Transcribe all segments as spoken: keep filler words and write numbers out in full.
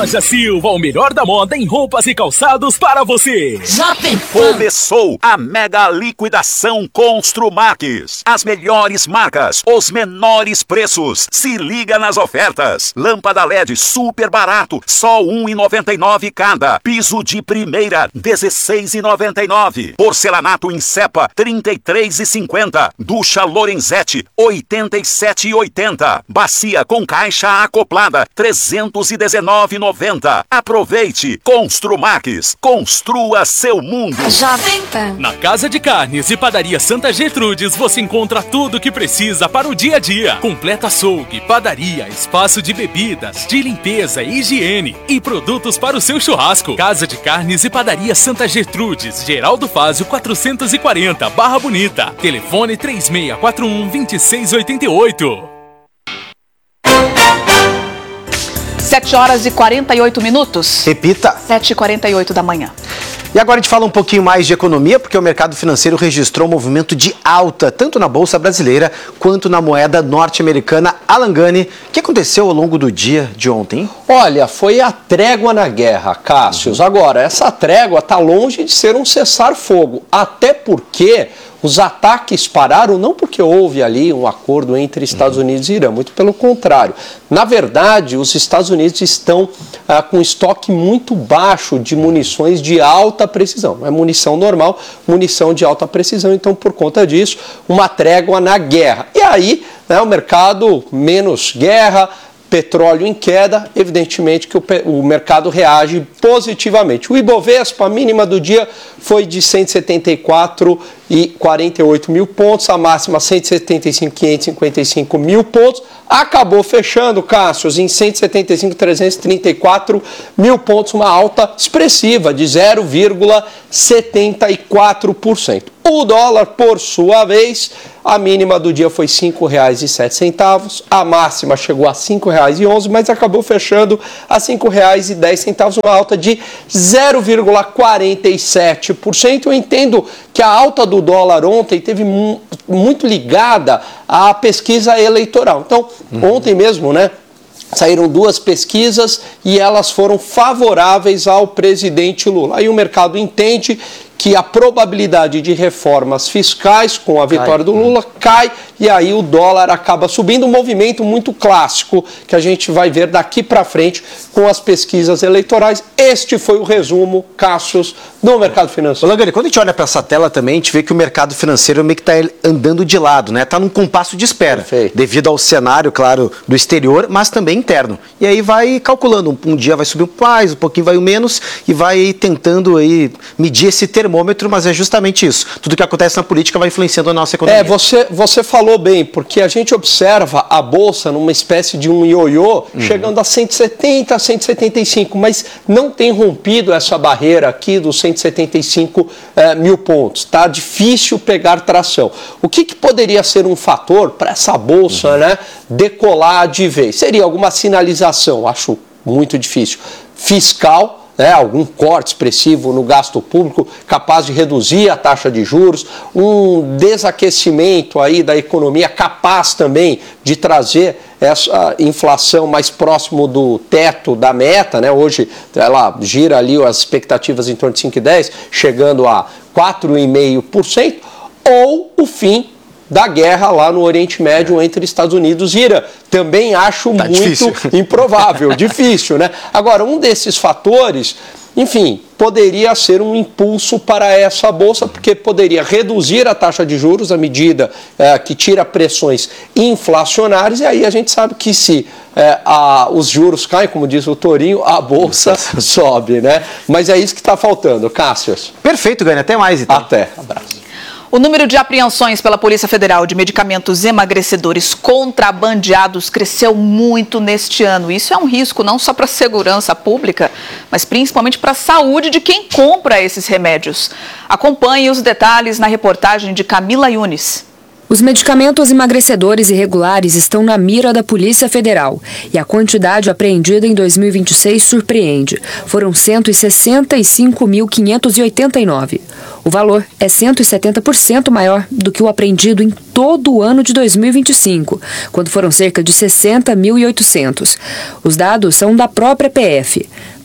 Loja Silva, o melhor da moda em roupas e calçados para você. Começou a mega liquidação Construmax. As melhores marcas, os menores preços. Se liga nas ofertas. Lâmpada L E D super barato, só um real e noventa e nove centavos cada. Piso de primeira, dezesseis reais e noventa e nove centavos. Porcelanato em cepa, trinta e três reais e cinquenta centavos. Ducha Lorenzetti, oitenta e sete reais e oitenta centavos. Bacia com caixa acoplada, trezentos e dezenove reais e noventa centavos. Aproveite. Construmax. Construa seu mundo. Jovem Pan. Na Casa de Carnes e Padaria Santa Gertrudes você encontra tudo o que precisa para o dia a dia. Completa açougue, padaria, espaço de bebidas, de limpeza e higiene e produtos para o seu churrasco. Casa de Carnes e Padaria Santa Gertrudes, Geraldo Fázio quatrocentos e quarenta, Barra Bonita. Telefone três seis quatro um, dois seis oito oito. sete horas e quarenta e oito minutos. Repita. sete e quarenta e oito da manhã. E agora a gente fala um pouquinho mais de economia, porque o mercado financeiro registrou um movimento de alta, tanto na Bolsa Brasileira quanto na moeda norte-americana. Alan Gani, o que aconteceu ao longo do dia de ontem? Olha, foi a trégua na guerra, Cássius. Agora, essa trégua está longe de ser um cessar-fogo, até porque os ataques pararam não porque houve ali um acordo entre Estados Unidos e Irã, muito pelo contrário. Na verdade, os Estados Unidos estão ah, com estoque muito baixo de munições de alta precisão. Não é munição normal, munição de alta precisão. Então, por conta disso, uma trégua na guerra. E aí, né, o mercado menos guerra, petróleo em queda, evidentemente que o, o mercado reage positivamente. O Ibovespa, a mínima do dia, foi de cento e setenta e quatro e quarenta e oito mil pontos, a máxima cento e setenta e cinco mil quinhentos e cinquenta e cinco mil pontos, acabou fechando, Cássius, em cento e setenta e cinco mil trezentos e trinta e quatro mil pontos, uma alta expressiva de zero vírgula setenta e quatro por cento. O dólar, por sua vez, a mínima do dia foi cinco reais e sete centavos, a máxima chegou a cinco reais e onze centavos, mas acabou fechando a cinco reais e dez centavos, uma alta de zero vírgula quarenta e sete por cento. Eu entendo que a alta do dólar ontem teve mu- muito ligada à pesquisa eleitoral. Então, uhum. ontem mesmo, né? Saíram duas pesquisas e elas foram favoráveis ao presidente Lula. Aí o mercado entende que a probabilidade de reformas fiscais com a vitória do Lula cai e aí o dólar acaba subindo. Um movimento muito clássico que a gente vai ver daqui para frente com as pesquisas eleitorais. Este foi o resumo, Cássius, no mercado financeiro. Lagani, quando a gente olha para essa tela também, a gente vê que o mercado financeiro meio que está andando de lado, né? Está num compasso de espera, Perfeito. Devido ao cenário, claro, do exterior, mas também interno. E aí vai calculando, um, um dia vai subir mais, um pouquinho vai o menos, e vai tentando aí medir esse termômetro, mas é justamente isso. Tudo que acontece na política vai influenciando a nossa economia. É, você, você falou bem, porque a gente observa a Bolsa numa espécie de um ioiô, uhum. chegando a cento e setenta, cento e setenta e cinco, mas não tem rompido essa barreira aqui dos cento e setenta e cinco eh, mil pontos. Tá difícil pegar tração. O que, que poderia ser um fator para essa Bolsa uhum. né, decolar de vez? Seria alguma sinalização, acho muito difícil, fiscal, né, algum corte expressivo no gasto público capaz de reduzir a taxa de juros, um desaquecimento aí da economia capaz também de trazer essa inflação mais próximo do teto da meta, né? Hoje ela gira ali as expectativas em torno de cinco vírgula dez, chegando a quatro vírgula cinco por cento, ou o fim da guerra lá no Oriente Médio entre Estados Unidos e Irã. Também acho tá muito difícil. improvável, difícil, né? Agora, um desses fatores, enfim, poderia ser um impulso para essa Bolsa, porque poderia reduzir a taxa de juros à medida é, que tira pressões inflacionárias, e aí a gente sabe que se é, a, os juros caem, como diz o Torinho, a Bolsa sobe, né? Mas é isso que está faltando, Cássius. Perfeito, Gani. Até mais, então. Até. Abraço. O número de apreensões pela Polícia Federal de medicamentos emagrecedores contrabandeados cresceu muito neste ano. Isso é um risco não só para a segurança pública, mas principalmente para a saúde de quem compra esses remédios. Acompanhe os detalhes na reportagem de Camila Yunes. Os medicamentos emagrecedores irregulares estão na mira da Polícia Federal e a quantidade apreendida em dois mil e vinte e seis surpreende. Foram cento e sessenta e cinco mil quinhentos e oitenta e nove. O valor é cento e setenta por cento maior do que o apreendido em todo o ano de dois mil e vinte e cinco, quando foram cerca de sessenta mil e oitocentos. Os dados são da própria P F.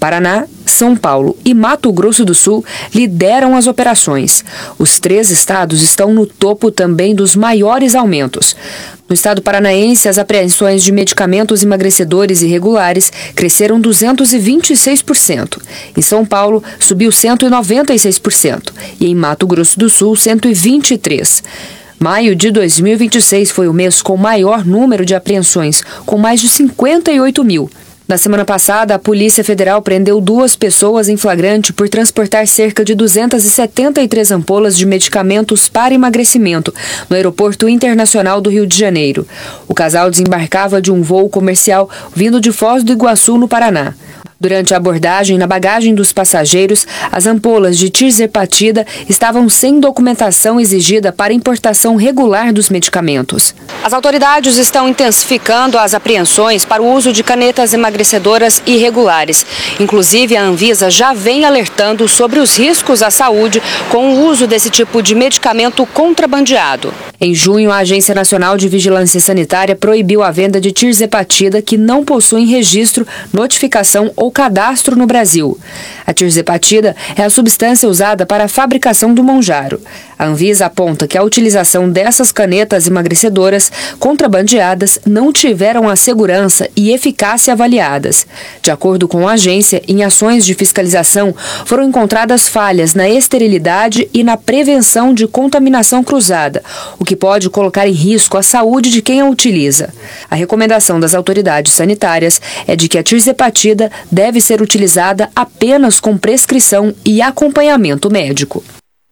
Paraná, São Paulo e Mato Grosso do Sul lideram as operações. Os três estados estão no topo também dos maiores aumentos. No estado paranaense, as apreensões de medicamentos emagrecedores irregulares cresceram duzentos e vinte e seis por cento. Em São Paulo, subiu cento e noventa e seis por cento. E em Mato Grosso do Sul, cento e vinte e três por cento. Maio de dois mil e vinte e seis foi o mês com maior número de apreensões, com mais de cinquenta e oito mil. Na semana passada, a Polícia Federal prendeu duas pessoas em flagrante por transportar cerca de duzentas e setenta e três ampolas de medicamentos para emagrecimento no Aeroporto Internacional do Rio de Janeiro. O casal desembarcava de um voo comercial vindo de Foz do Iguaçu, no Paraná. Durante a abordagem, na bagagem dos passageiros, as ampolas de tirzepatida estavam sem documentação exigida para importação regular dos medicamentos. As autoridades estão intensificando as apreensões para o uso de canetas emagrecedoras irregulares. Inclusive, a Anvisa já vem alertando sobre os riscos à saúde com o uso desse tipo de medicamento contrabandeado. Em junho, a Agência Nacional de Vigilância Sanitária proibiu a venda de tirzepatida que não possuem registro, notificação ou cadastro no Brasil. A tirzepatida é a substância usada para a fabricação do Monjaro. A Anvisa aponta que a utilização dessas canetas emagrecedoras contrabandeadas não tiveram a segurança e eficácia avaliadas. De acordo com a agência, em ações de fiscalização foram encontradas falhas na esterilidade e na prevenção de contaminação cruzada, o que pode colocar em risco a saúde de quem a utiliza. A recomendação das autoridades sanitárias é de que a tirzepatida deve ser utilizada apenas com prescrição e acompanhamento médico.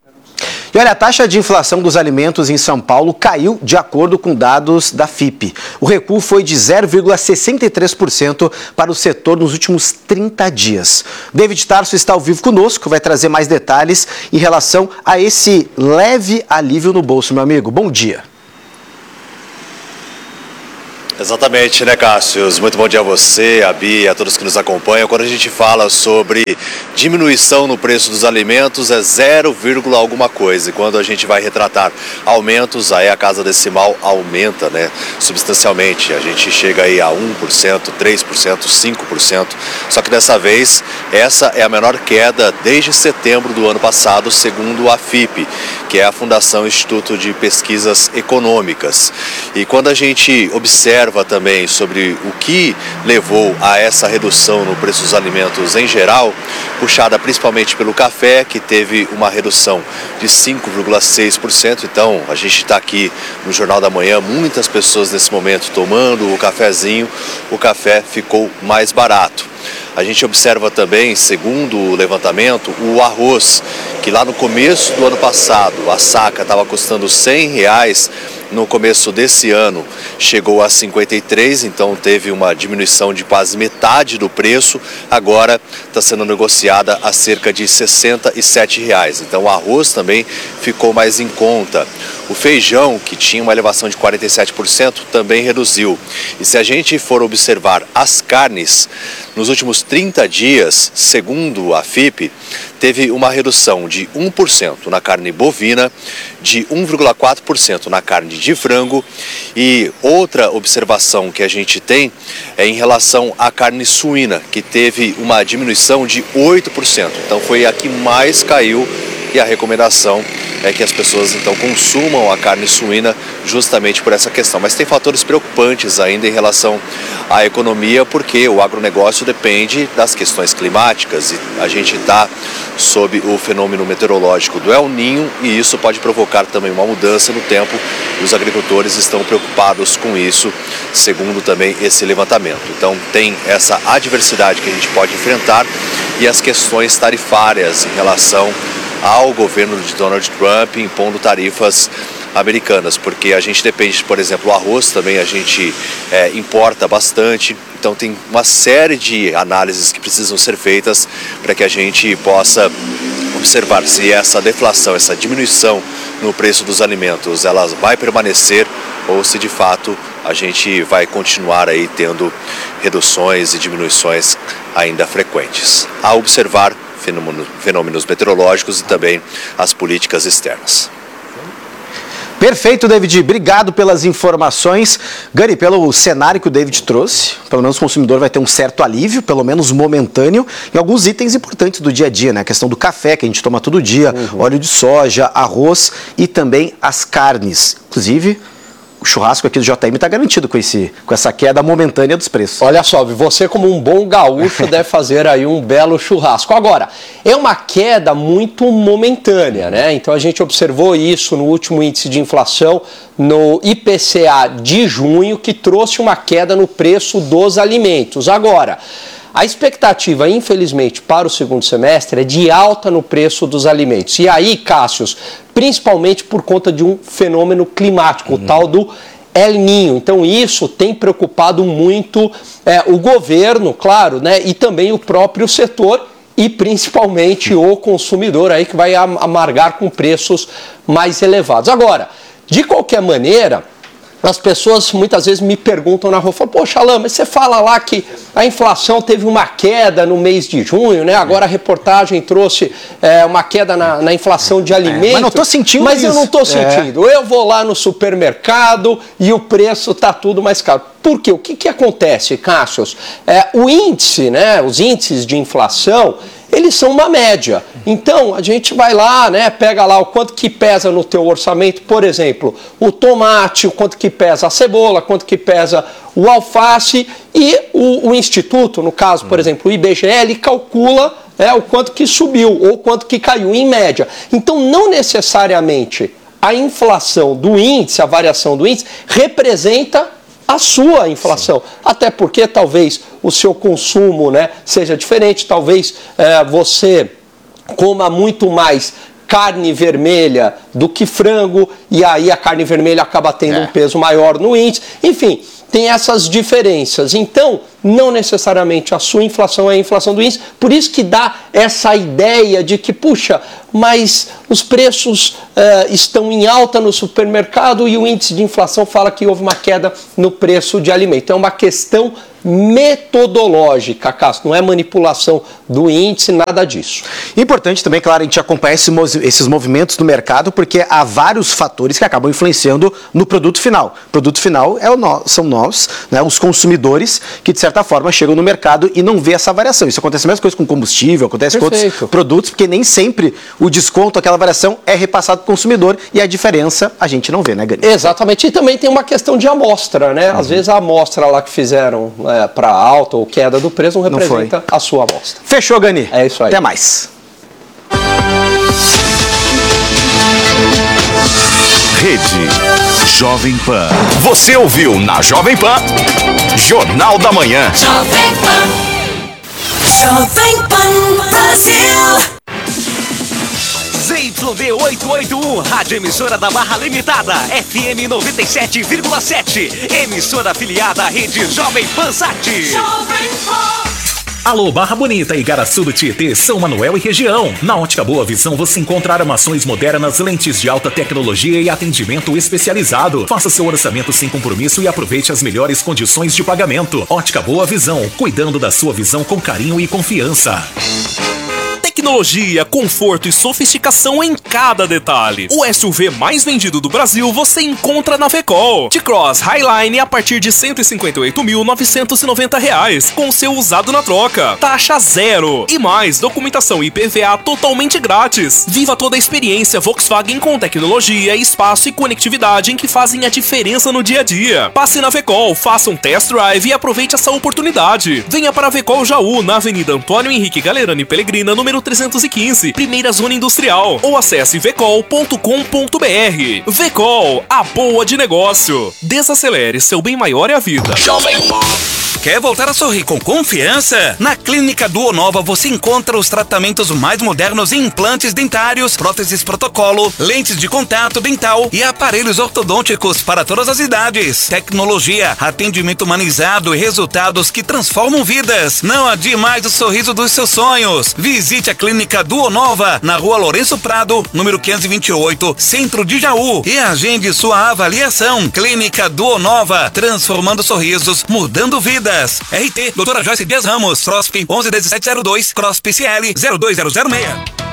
E olha, a taxa de inflação dos alimentos em São Paulo caiu de acordo com dados da Fipe. O recuo foi de zero vírgula sessenta e três por cento para o setor nos últimos trinta dias. David Tarso está ao vivo conosco, vai trazer mais detalhes em relação a esse leve alívio no bolso, meu amigo. Bom dia. Exatamente, né, Cássius? Muito bom dia a você, a Bia, a todos que nos acompanham. Quando a gente fala sobre diminuição no preço dos alimentos, é zero, alguma coisa. E quando a gente vai retratar aumentos, aí a casa decimal aumenta, né, substancialmente. A gente chega aí a um por cento, três por cento, cinco por cento. Só que dessa vez, essa é a menor queda desde setembro do ano passado, segundo a Fipe, que é a Fundação Instituto de Pesquisas Econômicas. E quando a gente observa também sobre o que levou a essa redução no preço dos alimentos em geral, puxada principalmente pelo café, que teve uma redução de cinco vírgula seis por cento. Então, a gente está aqui no Jornal da Manhã, muitas pessoas nesse momento tomando o cafezinho, o café ficou mais barato. A gente observa também, segundo o levantamento, o arroz, que lá no começo do ano passado, a saca estava custando cem reais, no começo desse ano chegou a cinquenta e três, então teve uma diminuição de quase metade do preço, agora está sendo negociada a cerca de sessenta e sete reais. Então o arroz também ficou mais em conta. O feijão, que tinha uma elevação de quarenta e sete por cento, também reduziu. E se a gente for observar as carnes, nos últimos trinta dias, segundo a Fipe, teve uma redução de um por cento na carne bovina, de um vírgula quatro por cento na carne de frango, e outra observação que a gente tem é em relação à carne suína, que teve uma diminuição de oito por cento. Então foi a que mais caiu, e a recomendação é que as pessoas então consumam a carne suína justamente por essa questão. Mas tem fatores preocupantes ainda em relação à economia, porque o agronegócio depende das questões climáticas e a gente está sob o fenômeno meteorológico do El Niño, e isso pode provocar também uma mudança no tempo. Os agricultores estão preocupados com isso, segundo também esse levantamento. Então tem essa adversidade que a gente pode enfrentar e as questões tarifárias em relação ao governo de Donald Trump impondo tarifas americanas, porque a gente depende, por exemplo, o arroz também a gente é, importa bastante, então tem uma série de análises que precisam ser feitas para que a gente possa observar se essa deflação, essa diminuição no preço dos alimentos, ela vai permanecer ou se de fato a gente vai continuar aí tendo reduções e diminuições ainda frequentes. A observar fenômenos meteorológicos e também as políticas externas. Perfeito, David. Obrigado pelas informações. Gani, pelo cenário que o David trouxe, pelo menos o consumidor vai ter um certo alívio, pelo menos momentâneo, em alguns itens importantes do dia a dia, né? A questão do café, que a gente toma todo dia, uhum. óleo de soja, arroz e também as carnes. Inclusive, o churrasco aqui do J M está garantido com, esse, com essa queda momentânea dos preços. Olha só, você como um bom gaúcho deve fazer aí um belo churrasco. Agora, é uma queda muito momentânea, né? Então a gente observou isso no último índice de inflação, no I P C A de junho, que trouxe uma queda no preço dos alimentos. Agora, a expectativa, infelizmente, para o segundo semestre é de alta no preço dos alimentos. E aí, Cássius, principalmente por conta de um fenômeno climático, uhum. o tal do El Niño. Então, isso tem preocupado muito é, o governo, claro, né, e também o próprio setor e principalmente o consumidor aí que vai amargar com preços mais elevados. Agora, de qualquer maneira, as pessoas muitas vezes me perguntam na rua, falam, poxa, Alain, mas você fala lá que a inflação teve uma queda no mês de junho, né? Agora a reportagem trouxe é, uma queda na, na inflação de alimentos. É, mas não estou sentindo Mas isso. eu não estou sentindo. É. Eu vou lá no supermercado e o preço está tudo mais caro. Por quê? O que, que acontece, Cássius? É, o índice, né? Os índices de inflação, eles são uma média. Então, a gente vai lá, né, pega lá o quanto que pesa no teu orçamento, por exemplo, o tomate, o quanto que pesa a cebola, quanto que pesa o alface e o, o instituto, no caso, por exemplo, o I B G E, ele calcula é, o quanto que subiu ou quanto que caiu em média. Então, não necessariamente a inflação do índice, a variação do índice, representa a sua inflação. Sim. Até porque talvez o seu consumo, né, seja diferente, talvez é, você coma muito mais carne vermelha do que frango, e aí a carne vermelha acaba tendo é. um peso maior no índice. Enfim, tem essas diferenças. Então, não necessariamente a sua inflação é a inflação do índice, por isso que dá essa ideia de que, puxa, mas os preços uh, estão em alta no supermercado e o índice de inflação fala que houve uma queda no preço de alimento. É uma questão metodológica, Cássio, não é manipulação do índice, nada disso. Importante também, claro, a gente acompanhar esse, esses movimentos no mercado, porque há vários fatores que acabam influenciando no produto final. O produto final é o no, são nós, né, os consumidores, que de certa forma chegam no mercado e não vê essa variação. Isso acontece a mesma coisa com combustível, acontece Perfeito. com outros produtos, porque nem sempre o desconto, aquela variação é repassado para o consumidor e a diferença a gente não vê, né, Gani? Exatamente, e também tem uma questão de amostra, né? Às uhum. vezes a amostra lá que fizeram é, para alta ou queda do preço não representa não a sua amostra. Fechou, Gani. É isso aí. Até mais. Rede Jovem Pan. Você ouviu na Jovem Pan, Jornal da Manhã. Jovem Pan. Jovem Pan Brasil. Z Y D oitocentos e oitenta e um, Rádio Emissora da Barra Limitada, F M noventa e sete vírgula sete, emissora afiliada à Rede Jovem Pan Sat. Jovem Pan. Alô, Barra Bonita e Igaraçu do Tietê, São Manuel e região. Na Ótica Boa Visão você encontra armações modernas, lentes de alta tecnologia e atendimento especializado. Faça seu orçamento sem compromisso e aproveite as melhores condições de pagamento. Ótica Boa Visão, cuidando da sua visão com carinho e confiança. Tecnologia, conforto e sofisticação em cada detalhe. O S U V mais vendido do Brasil você encontra na Vecol. T-Cross Highline a partir de cento e cinquenta e oito mil novecentos e noventa reais, com seu usado na troca. Taxa zero. E mais, documentação I P V A totalmente grátis. Viva toda a experiência Volkswagen com tecnologia, espaço e conectividade em que fazem a diferença no dia a dia. Passe na Vecol, faça um test drive e aproveite essa oportunidade. Venha para a Vecol Jaú, na Avenida Antônio Henrique Galerani Pellegrina, número trezentos e quinze, primeira zona industrial, ou acesse vecol ponto com ponto br. Vecol, a boa de negócio. Desacelere, seu bem maior é a vida. Jovem Pan. Quer voltar a sorrir com confiança? Na Clínica Duonova você encontra os tratamentos mais modernos em implantes dentários, próteses protocolo, lentes de contato dental e aparelhos ortodônticos para todas as idades. Tecnologia, atendimento humanizado e resultados que transformam vidas. Não adie mais o sorriso dos seus sonhos. Visite a Clínica Duonova na Rua Lourenço Prado, número quinhentos e vinte e oito, Centro de Jaú, e agende sua avaliação. Clínica Duonova, transformando sorrisos, mudando vidas. R T, doutora Joyce Dias Ramos, C R O S P onze dezessete zero dois, C R O S P C L zero dois zero zero seis.